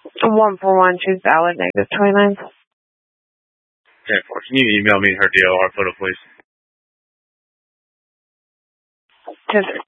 141, choose valid, -29. 10-4. Can you email me her DOR photo, please? 10-3.